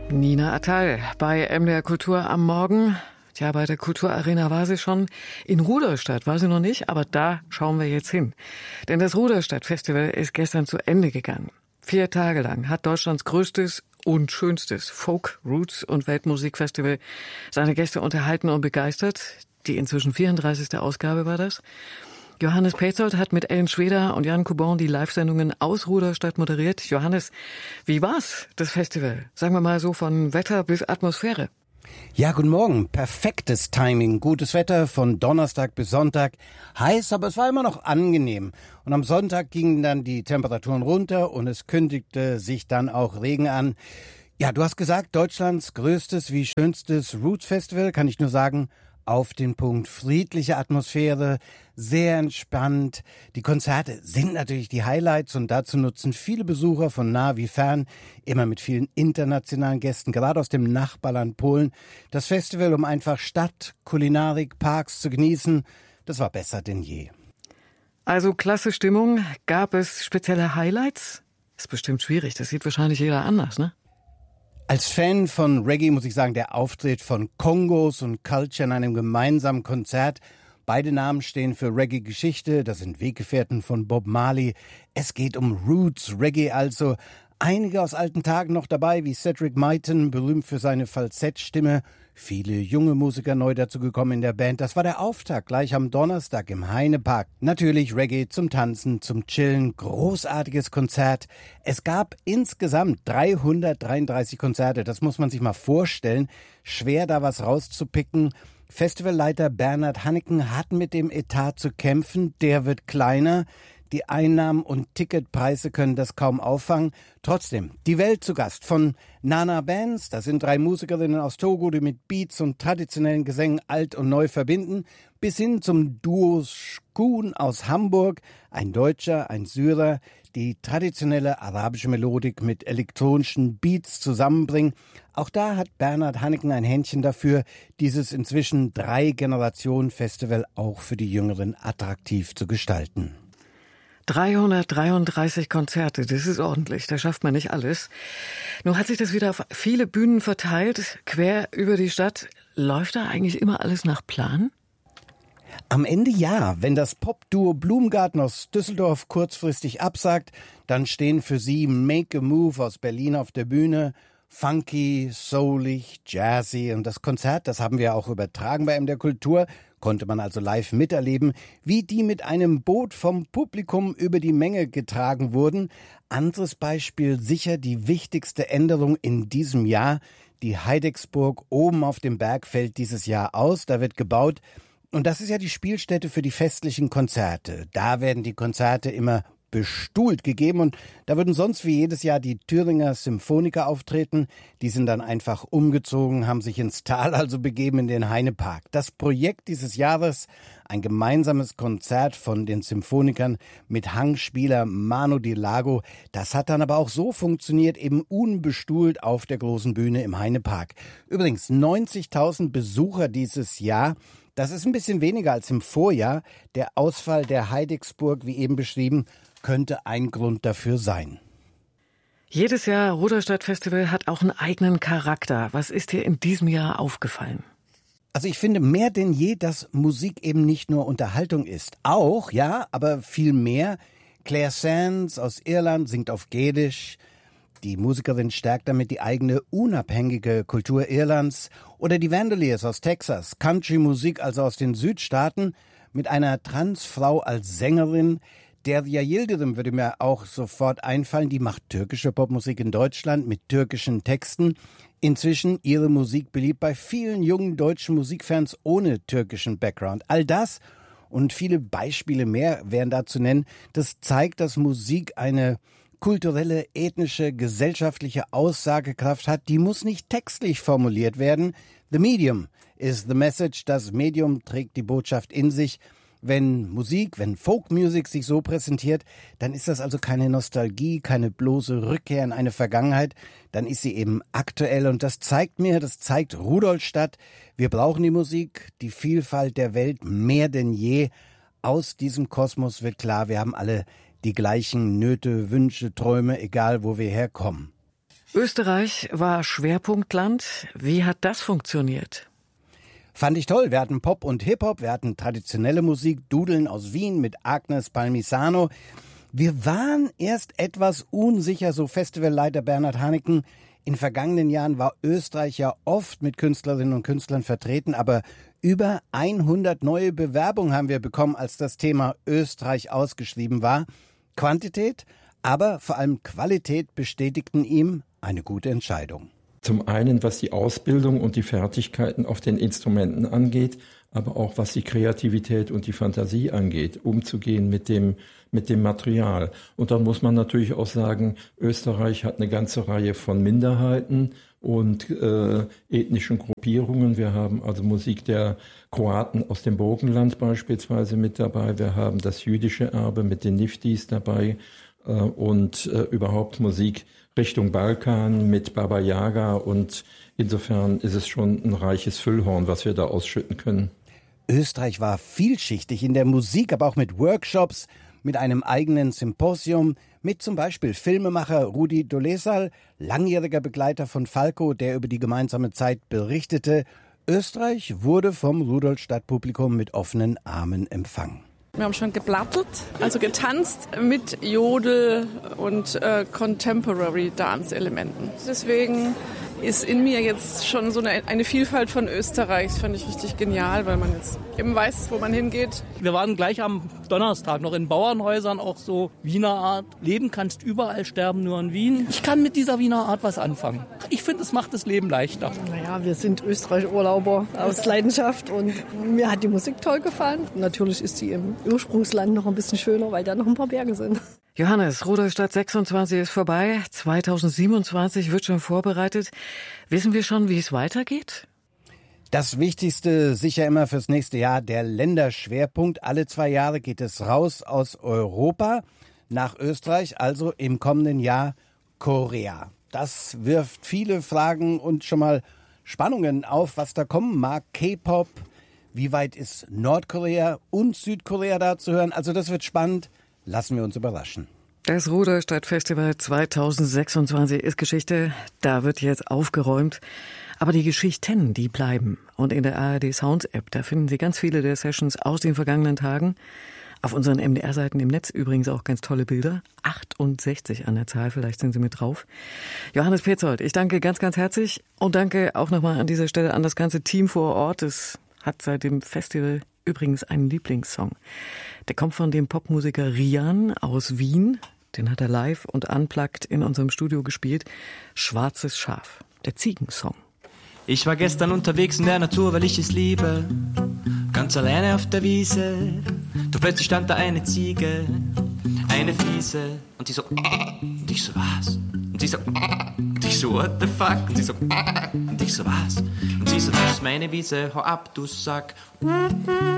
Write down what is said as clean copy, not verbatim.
Nina Attal bei MDR Kultur am Morgen. Tja, bei der Kulturarena war sie schon. In Rudolstadt war sie noch nicht, aber da schauen wir jetzt hin. Denn das Rudolstadt-Festival ist gestern zu Ende gegangen. 4 Tage lang hat Deutschlands größtes und schönstes Folk-, Roots- und Weltmusikfestival seine Gäste unterhalten und begeistert. Die inzwischen 34. Ausgabe war das. Johannes Petzold hat mit Ellen Schweder und Jan Kubon die Live-Sendungen aus Rudolstadt moderiert. Johannes, wie war's, das Festival? Sagen wir mal so von Wetter bis Atmosphäre. Ja, guten Morgen. Perfektes Timing. Gutes Wetter von Donnerstag bis Sonntag. Heiß, aber es war immer noch angenehm. Und am Sonntag gingen dann die Temperaturen runter und es kündigte sich dann auch Regen an. Ja, du hast gesagt, Deutschlands größtes wie schönstes Roots Festival, kann ich nur sagen, auf den Punkt. Friedliche Atmosphäre, sehr entspannt. Die Konzerte sind natürlich die Highlights und dazu nutzen viele Besucher von nah wie fern, immer mit vielen internationalen Gästen, gerade aus dem Nachbarland Polen, das Festival, um einfach Stadt, Kulinarik, Parks zu genießen. Das war besser denn je. Also klasse Stimmung. Gab es spezielle Highlights? Ist bestimmt schwierig, das sieht wahrscheinlich jeder anders, ne? Als Fan von Reggae muss ich sagen, der Auftritt von Kongos und Culture in einem gemeinsamen Konzert. Beide Namen stehen für Reggae-Geschichte, das sind Weggefährten von Bob Marley. Es geht um Roots, Reggae also. Einige aus alten Tagen noch dabei, wie Cedric Myton, berühmt für seine Falsettstimme. Viele junge Musiker neu dazugekommen in der Band. Das war der Auftakt gleich am Donnerstag im Heinepark. Natürlich Reggae zum Tanzen, zum Chillen. Großartiges Konzert. Es gab insgesamt 333 Konzerte. Das muss man sich mal vorstellen. Schwer, da was rauszupicken. Festivalleiter Bernhard Hanneken hat mit dem Etat zu kämpfen. Der wird kleiner. Die Einnahmen und Ticketpreise können das kaum auffangen. Trotzdem, die Welt zu Gast von Nana Bands, das sind 3 Musikerinnen aus Togo, die mit Beats und traditionellen Gesängen alt und neu verbinden, bis hin zum Duo Shkun aus Hamburg, ein Deutscher, ein Syrer, die traditionelle arabische Melodik mit elektronischen Beats zusammenbringen. Auch da hat Bernhard Hanneken ein Händchen dafür, dieses inzwischen 3-Generationen-Festival auch für die Jüngeren attraktiv zu gestalten. 333 Konzerte, das ist ordentlich, da schafft man nicht alles. Nun hat sich das wieder auf viele Bühnen verteilt, quer über die Stadt. Läuft da eigentlich immer alles nach Plan? Am Ende ja. Wenn das Popduo Blumengarten aus Düsseldorf kurzfristig absagt, dann stehen für sie Make a Move aus Berlin auf der Bühne. Funky, soulig, jazzy. Und das Konzert, das haben wir auch übertragen bei MDR Kultur, konnte man also live miterleben, wie die mit einem Boot vom Publikum über die Menge getragen wurden. Anderes Beispiel, sicher die wichtigste Änderung in diesem Jahr. Die Heidecksburg oben auf dem Berg fällt dieses Jahr aus, da wird gebaut. Und das ist ja die Spielstätte für die festlichen Konzerte. Da werden die Konzerte immer bestuhlt gegeben und da würden sonst wie jedes Jahr die Thüringer Symphoniker auftreten. Die sind dann einfach umgezogen, haben sich ins Tal also begeben in den Heinepark. Das Projekt dieses Jahres, ein gemeinsames Konzert von den Symphonikern mit Hangspieler Manu Dilago, das hat dann aber auch so funktioniert, eben unbestuhlt auf der großen Bühne im Heinepark. Übrigens 90.000 Besucher dieses Jahr. Das ist ein bisschen weniger als im Vorjahr. Der Ausfall der Heidecksburg, wie eben beschrieben, könnte ein Grund dafür sein. Jedes Jahr Rudolstadt-Festival hat auch einen eigenen Charakter. Was ist dir in diesem Jahr aufgefallen? Also ich finde mehr denn je, dass Musik eben nicht nur Unterhaltung ist. Auch, ja, aber viel mehr. Claire Sands aus Irland singt auf Gälisch. Die Musikerin stärkt damit die eigene unabhängige Kultur Irlands. Oder die Vandaliers aus Texas, Country-Musik also aus den Südstaaten, mit einer Transfrau als Sängerin. Derya Yildirim würde mir auch sofort einfallen, die macht türkische Popmusik in Deutschland mit türkischen Texten. Inzwischen ihre Musik beliebt bei vielen jungen deutschen Musikfans ohne türkischen Background. All das und viele Beispiele mehr wären da zu nennen. Das zeigt, dass Musik eine kulturelle, ethnische, gesellschaftliche Aussagekraft hat. Die muss nicht textlich formuliert werden. The medium is the message. Das Medium trägt die Botschaft in sich. Wenn Musik, wenn Folkmusik sich so präsentiert, dann ist das also keine Nostalgie, keine bloße Rückkehr in eine Vergangenheit, dann ist sie eben aktuell und das zeigt Rudolstadt, wir brauchen die Musik, die Vielfalt der Welt mehr denn je. Aus diesem Kosmos wird klar, wir haben alle die gleichen Nöte, Wünsche, Träume, egal wo wir herkommen. Österreich war Schwerpunktland. Wie hat das funktioniert? Fand ich toll. Wir hatten Pop und Hip-Hop, wir hatten traditionelle Musik, Dudeln aus Wien mit Agnes Palmisano. Wir waren erst etwas unsicher, so Festivalleiter Bernhard Haneken. In vergangenen Jahren war Österreich ja oft mit Künstlerinnen und Künstlern vertreten, aber über 100 neue Bewerbungen haben wir bekommen, als das Thema Österreich ausgeschrieben war. Quantität, aber vor allem Qualität bestätigten ihm eine gute Entscheidung. Zum einen, was die Ausbildung und die Fertigkeiten auf den Instrumenten angeht, aber auch was die Kreativität und die Fantasie angeht, umzugehen mit dem Material. Und dann muss man natürlich auch sagen, Österreich hat eine ganze Reihe von Minderheiten und ethnischen Gruppierungen. Wir haben also Musik der Kroaten aus dem Burgenland beispielsweise mit dabei. Wir haben das jüdische Erbe mit den Niftis dabei und überhaupt Musik Richtung Balkan mit Baba Yaga. Und insofern ist es schon ein reiches Füllhorn, was wir da ausschütten können. Österreich war vielschichtig in der Musik, aber auch mit Workshops, mit einem eigenen Symposium, mit zum Beispiel Filmemacher Rudi Dolezal, langjähriger Begleiter von Falco, der über die gemeinsame Zeit berichtete. Österreich wurde vom Rudolstadt-Publikum mit offenen Armen empfangen. Wir haben schon geplattelt, also getanzt mit Jodel und Contemporary Dance-Elementen. Deswegen ist in mir jetzt schon so eine Vielfalt von Österreich. Das fand ich richtig genial, weil man jetzt eben weiß, wo man hingeht. Wir waren gleich am Donnerstag noch in Bauernhäusern, auch so Wiener Art. Leben kannst überall, sterben nur in Wien. Ich kann mit dieser Wiener Art was anfangen. Ich finde, es macht das Leben leichter. Naja, wir sind Österreich-Urlauber aus Leidenschaft und mir hat die Musik toll gefallen. Natürlich ist sie im Ursprungsland noch ein bisschen schöner, weil da noch ein paar Berge sind. Johannes, Rudolstadt 26 ist vorbei, 2027 wird schon vorbereitet. Wissen wir schon, wie es weitergeht? Das Wichtigste sicher immer fürs nächste Jahr, der Länderschwerpunkt. Alle 2 Jahre geht es raus aus Europa nach Österreich, also im kommenden Jahr Korea. Das wirft viele Fragen und schon mal Spannungen auf, was da kommen mag. K-Pop, wie weit ist Nordkorea und Südkorea da zu hören? Also das wird spannend. Lassen wir uns überraschen. Das Rudolstadt-Festival 2026 ist Geschichte. Da wird jetzt aufgeräumt. Aber die Geschichten, die bleiben. Und in der ARD Sounds App, da finden Sie ganz viele der Sessions aus den vergangenen Tagen. Auf unseren MDR-Seiten im Netz übrigens auch ganz tolle Bilder. 68 an der Zahl, vielleicht sind Sie mit drauf. Johannes Petzold, ich danke ganz, ganz herzlich. Und danke auch nochmal an dieser Stelle an das ganze Team vor Ort. Es hat seit dem Festival übrigens einen Lieblingssong. Der kommt von dem Popmusiker Rian aus Wien. Den hat er live und unplugged in unserem Studio gespielt. Schwarzes Schaf, der Ziegensong. Ich war gestern unterwegs in der Natur, weil ich es liebe. Ganz alleine auf der Wiese. Doch plötzlich stand da eine Ziege, eine fiese. Und die so, und ich so, was? Und sie so, und ich so, what the fuck? Und sie so, und ich so, was? Und sie so, das ist meine Wiese, hau ab, du Sack.